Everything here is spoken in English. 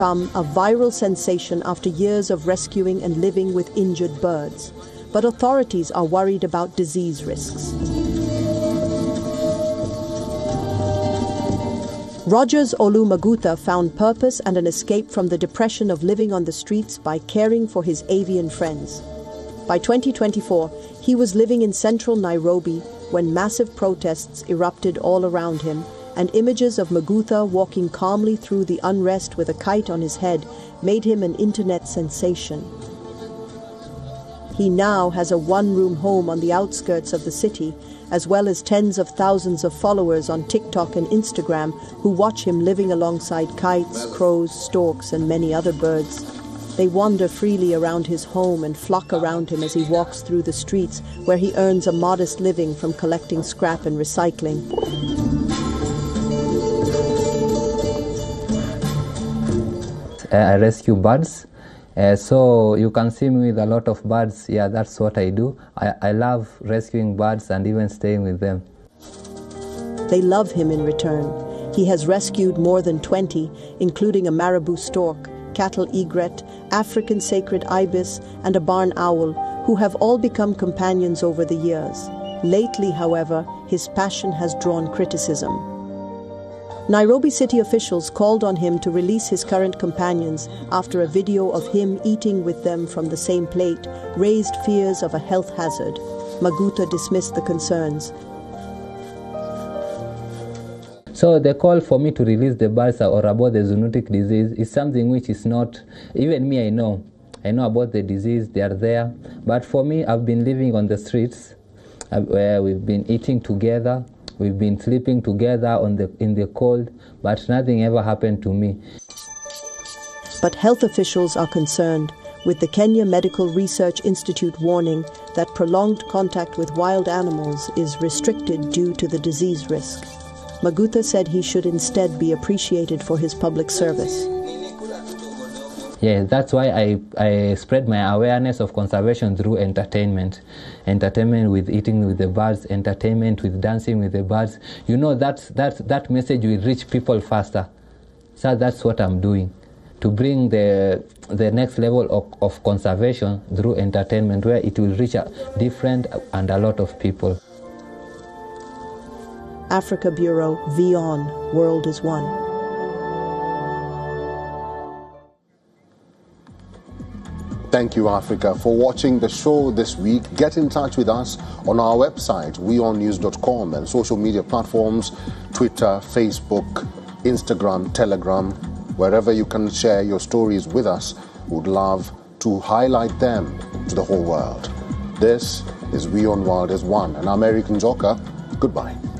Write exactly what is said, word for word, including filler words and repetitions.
become a viral sensation after years of rescuing and living with injured birds. But authorities are worried about disease risks. Rogers Olu Maguta found purpose and an escape from the depression of living on the streets by caring for his avian friends. By twenty twenty-four, he was living in central Nairobi when massive protests erupted all around him, and images of Maguta walking calmly through the unrest with a kite on his head made him an internet sensation. He now has a one-room home on the outskirts of the city, as well as tens of thousands of followers on TikTok and Instagram who watch him living alongside kites, crows, storks, and many other birds. They wander freely around his home and flock around him as he walks through the streets, where he earns a modest living from collecting scrap and recycling. Uh, I rescue birds. Uh, so you can see me with a lot of birds. Yeah, that's what I do. I, I love rescuing birds and even staying with them. They love him in return. He has rescued more than twenty, including a marabou stork, cattle egret, African sacred ibis, and a barn owl, who have all become companions over the years. Lately, however, his passion has drawn criticism. Nairobi city officials called on him to release his current companions after a video of him eating with them from the same plate raised fears of a health hazard. Maguta dismissed the concerns. So the call for me to release the birds or about the zoonotic disease is something which is not, even me I know, I know about the disease, they are there, but for me I've been living on the streets, where we've been eating together, we've been sleeping together on the, in the cold, but nothing ever happened to me. But health officials are concerned, with the Kenya Medical Research Institute warning that prolonged contact with wild animals is restricted due to the disease risk. Maguta said he should instead be appreciated for his public service. Yeah, that's why I, I spread my awareness of conservation through entertainment. Entertainment with eating with the birds, entertainment with dancing with the birds. You know, that, that, that message will reach people faster. So that's what I'm doing, to bring the, the next level of, of conservation through entertainment, where it will reach a different and a lot of people. Africa Bureau, WION, World is One. Thank you, Africa, for watching the show this week. Get in touch with us on our website, wion news dot com, and social media platforms, Twitter, Facebook, Instagram, Telegram. Wherever you can share your stories with us, we would love to highlight them to the whole world. This is WION World is One, and I'm Eric Njoka. Goodbye.